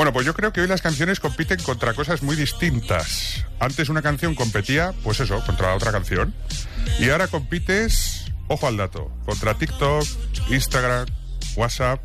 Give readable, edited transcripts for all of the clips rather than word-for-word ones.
Bueno, pues yo creo que hoy las canciones compiten contra cosas muy distintas. Antes una canción competía, pues eso, contra la otra canción. Y ahora compites, ojo al dato, contra TikTok, Instagram, WhatsApp,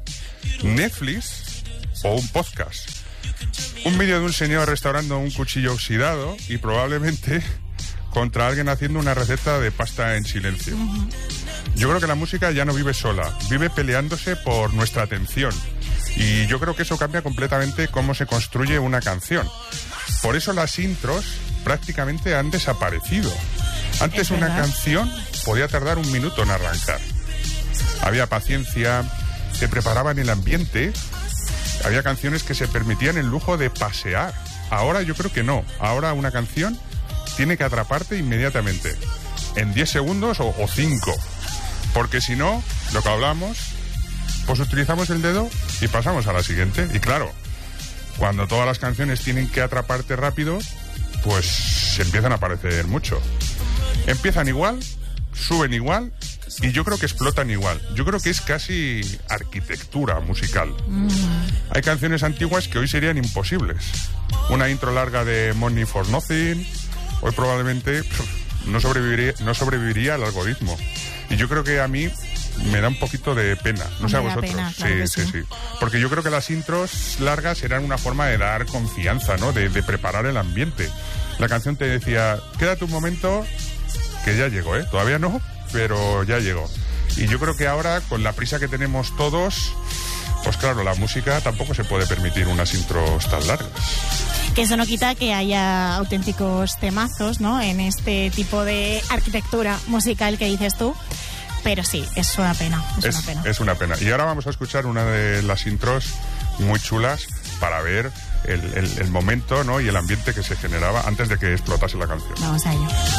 Netflix o un podcast. Un vídeo de un señor restaurando un cuchillo oxidado y probablemente contra alguien haciendo una receta de pasta en silencio. Yo creo que la música ya no vive sola, vive peleándose por nuestra atención. Y yo creo que eso cambia completamente cómo se construye una canción. Por eso las intros prácticamente han desaparecido. Antes una canción podía tardar 1 minuto en arrancar. Había paciencia, se preparaban el ambiente, había canciones que se permitían el lujo de pasear. Ahora yo creo que no. Ahora una canción tiene que atraparte inmediatamente, en 10 segundos o 5. Porque si no, lo que hablamos, pues utilizamos el dedo y pasamos a la siguiente. Y claro, cuando todas las canciones tienen que atraparte rápido, pues se empiezan a parecer mucho. Empiezan igual, suben igual y yo creo que explotan igual. Yo creo que es casi arquitectura musical. Hay canciones antiguas que hoy serían imposibles. Una intro larga de Money for Nothing, hoy probablemente no sobreviviría al algoritmo. Y yo creo que a mí me da un poquito de pena, no sé a vosotros. Pena, claro sí. Porque yo creo que las intros largas eran una forma de dar confianza, ¿no? De preparar el ambiente. La canción te decía, quédate un momento, que ya llegó, ¿eh? Todavía no, pero ya llegó. Y yo creo que ahora, con la prisa que tenemos todos, pues claro, la música tampoco se puede permitir unas intros tan largas. Que eso no quita que haya auténticos temazos, ¿no? En este tipo de arquitectura musical que dices tú. Pero sí, es una pena. Es una pena. Y ahora vamos a escuchar una de las intros muy chulas para ver el momento, ¿no? Y el ambiente que se generaba antes de que explotase la canción. Vamos a ello.